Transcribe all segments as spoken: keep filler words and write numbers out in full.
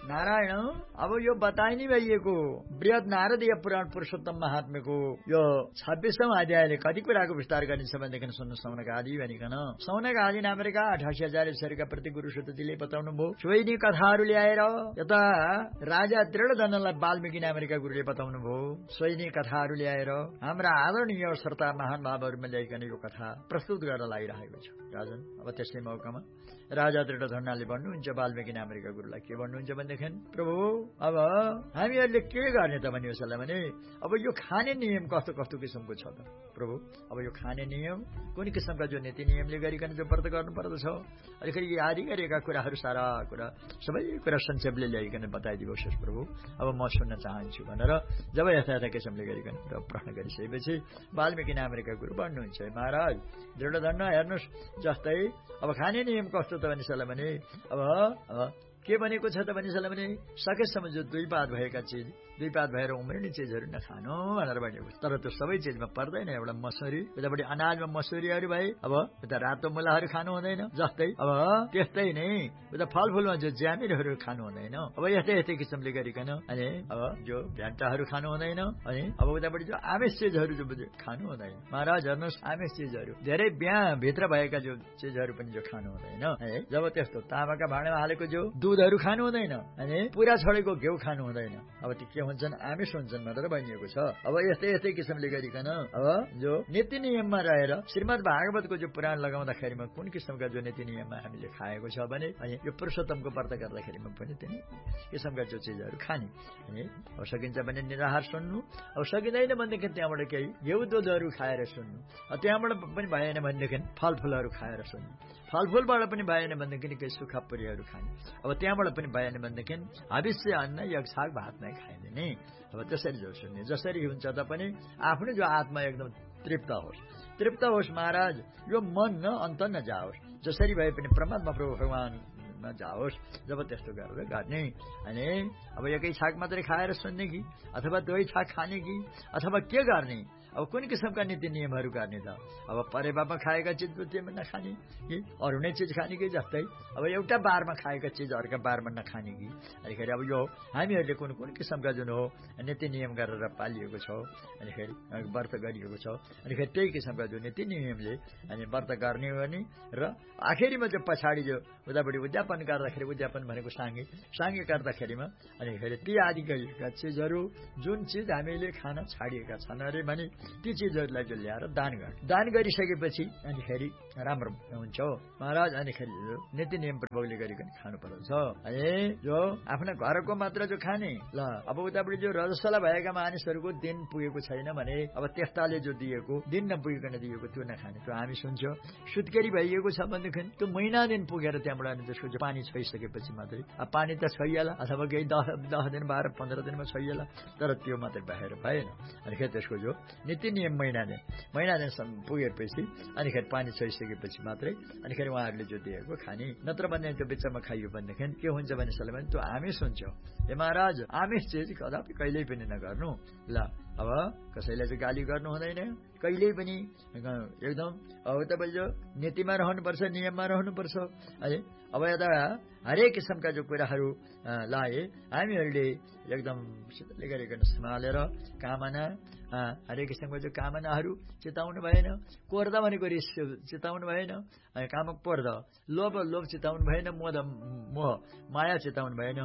नारायण अब यो बताइ नै भइएको बृहत नारदीय पुराण पुरुषोत्तम महात्म्यको यो छब्बीसौं अध्यायले कति कुराको विस्तार गरिन्छ भनेदेखि सुन्नु सौनक आदि भनिकन सौनक आदि नामका अठासी हजार ईश्वरका प्रति गुरु सुतजीले बताउनु भयो सोही कथाहरू ल्याएर यता राजा त्रिणधनलाई वाल्मीकि नामका गुरुले बताउनु भयो सोही कथाहरू ल्याएर हाम्रा आदरणीय श्रोता महानुभावहरूमा ल्याइकन यो कथा प्रस्तुत गर्न लागिरहेको छ राजन। अब त्यसै मौकामा राजा त्रिणधनले भन्नुहुन्छ वाल्मीकि नामका गुरुलाई के भन्नुहुन्छ भनेदेखि प्रभु अब हामीहरूले के गर्ने त भन्ने यसलाई भने अब यो खाने नियम कस्तो कस्तो किसिमको छ त प्रभु। अब यो खाने नियम कुन किसिमका जो नीति नियमले गरिकन जो व्रत गर्नु पर्दछ अनि फेरि आदि गरेका कुराहरू सारा कुरा सबै कुरा संक्षेपले ल्याइकन बताइदिनुहोस् प्रभु। अब म सुन्न चाहन्छु भनेर जब यथा यथा किसिमले गरिकन प्रश्न गरिसकेपछि वाल्मीकि नामका गुरु भन्नुहुन्छ महाराज दृढधन हेर्नुहोस् जस्तै अब खाने नियम कस्तो त भनिसला भने अब अब के भनेको छ त भनिसला भने सकेसम्म जो दुई पात भएका चिज दुई पात भएर उम्रिने चिजहरू नखानु भनेर भनेको तर त्यो सबै चिजमा पर्दैन। एउटा मसुरी उतापट्टि अनाजमा मसुरीहरू भए अब उता रातो मुलाहरू खानु हुँदैन जस्तै अब त्यस्तै नै उता फलफुलमा जो ज्यामिरहरू खानु हुँदैन अब यस्तै यस्तै किसिमले गरिकन अनि अब जो भ्यान्टाहरू खानु हुँदैन अनि अब उतापट्टि जो आमिष चिजहरू जो खानु हुँदैन महाराज हेर्नुहोस् आमिष चिजहरू धेरै बिहा भित्र भएका जो चिजहरू पनि जो खानु हुँदैन है। जब त्यस्तो तामाका भाँडामा हालेको जो दुधहरू खानु हुँदैन अनि पुरा छोडेको घिउ खानु हुँदैन अब त्यो के हुन्छन् आमिष हुन्छन् भनेर भनिएको छ। अब यस्तै यस्तै किसिमले गरिकन अब जो नीति नियममा रहेर श्रीमद् भागवतको जो पुराण लगाउँदाखेरिमा कुन किसिमका जो नीति नियममा हामीले खाएको छ भने अनि यो पुरुषोत्तमको व्रत गर्दाखेरिमा पनि त्यही किसिमका जो चिजहरू खाने अनि अब सकिन्छ भने निराहार सुन्नु अब सकिँदैन भनेदेखि त्यहाँबाट केही घिउ दुधहरू खाएर सुन्नु त्यहाँबाट पनि भएन भनेदेखि फलफुलहरू खाएर सुन्नु फलफुलबाट पनि भएन भनेदेखि केही सुक्खा पुरीहरू खाने अब त्यहाँबाट पनि भएन भनेदेखि हविष्य अन्न यज्ञ साग भात नै खाइदिने। अब त्यसरी जो सुन्ने जसरी हुन्छ त पनि आफ्नो जो आत्मा एकदम तृप्त होस् तृप्त होस् महाराज यो मन न अन्त नजाओस् जसरी भए पनि परमात्मा प्रभु भगवानमा जाओस् जब त्यस्तो गरेर गर्ने अनि अब एकै छाक मात्रै खाएर सुन्ने कि अथवा दुई छाक खाने कि अथवा के गर्ने अब कुन किसिमका नीति नियमहरू गर्ने त अब परेवामा खाएका चिज बुद्धिमा नखाने कि अरू नै चिज खाने कि जस्तै अब एउटा बारमा खाएका चिज अर्का बारमा नखाने कि अनिखेरि अब यो हामीहरूले कुन कुन किसिमका जुन हो नीति नियम गरेर पालिएको छ अनिखेरि व्रत गरिएको छ अनिखेरि त्यही किसिमका जो नीति नियमले अनि व्रत गर्ने हो भने र आखिरीमा चाहिँ पछाडि जो उतापट्टि उद्यापन गर्दाखेरि उद्यापन भनेको साङ्गे साङ्गे गर्दाखेरिमा अनिखेरि ती आदि गरेका चिजहरू जुन चिज हामीले खान छाडिएका छन् अरे भने ती चिजहरूलाई जो ल्याएर दान गर्ने दान गरिसकेपछि अनिखेरि राम्रो हुन्छ महाराज अनिखेरि नीति नियम प्रभावले गरिकन खानु पर्छ। अनि जो आफ्नो घरको मात्र जो खाने ल अब उतापट्टि जो रजस्वला भएका मानिसहरूको दिन पुगेको छैन भने अब त्यस्ताले जो दिएको दिन नपुगिकन दिएको त्यो नखाने त्यो हामी सुन्छौँ। सुत्केरी भइएको छ भनेदेखि त्यो महिना दिन पुगेर त्यहाँबाट अनि त्यसको जो पानी छोइसकेपछि मात्रै अब पानी त छोइएला अथवा केही दस दस दिन बाह्र पन्ध्र दिनमा छोइएला तर त्यो मात्रै बाहिर भएन अनिखेरि त्यसको जो नीति नियम महिना दिन महिना दिनसम्म पुगेपछि अनिखेरि पानी छोइसकेपछि मात्रै अनिखेरि उहाँहरूले जो दिएको खाने नत्र भने त्यो बिचमा खाइयो भनेदेखि के हुन्छ भने सल्लाह त्यो आमिष हुन्छ। हे महाराज आमिष चिज कदापि कहिल्यै पनि नगर्नु ल। अब कसैलाई चाहिँ गाली गर्नु हुँदैन कहिल्यै पनि एकदम अब तपाईँ जो नीतिमा रहनुपर्छ नियममा रहनुपर्छ है। अब यता हरेक किसिमका जो कुराहरू लाए हामीहरूले एकदम सिधले गरिकन सम्हालेर कामना हरेक किसिमको जो कामनाहरू चिताउनु भएन कोर्दा भनेको रिस चिताउनु भएन कामक पर्द लोभ लोभ चिताउनु भएन मोह मोह माया चिताउनु भएन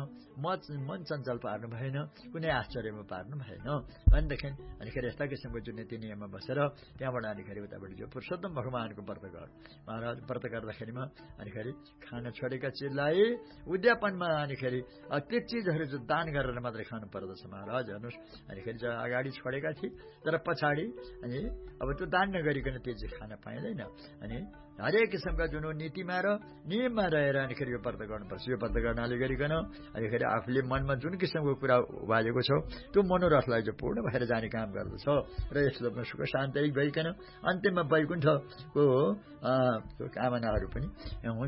मन चञ्चल पार्नु भएन कुनै आश्चर्यमा पार्नु भएन भनेदेखि अनिखेरि यस्ता किसिमको जो नीति नियममा बसेर त्यहाँबाट अनिखेरि उताबाट जो पुरुषोत्तम भगवानको व्रत गर महाराज व्रत गर्दाखेरिमा अनिखेरि खान छोडेका चिजलाई उद्यापनमा अनिखेरि त्यो चिजहरू जो दान गरेर मात्रै खानु पर्दछ महाराज हेर्नुहोस्। अनिखेरि जो अगाडि छोडेका थिए तर पछाडि अनि अब त्यो दान नगरिकन त्यो चाहिँ खान पाइँदैन अनि हरेक किसिमका जुन नीतिमा र नियममा रहेर अनिखेरि यो व्रत गर्नुपर्छ। यो व्रत गर्नाले गरिकन अनिखेरि आफूले मनमा जुन किसिमको कुरा उभालेको छ त्यो मनोरथलाई जो पूर्ण भएर जाने काम गर्दछ र यसले सुख शान्ति भइकन अन्तिममा वैकुण्ठको कामनाहरू पनि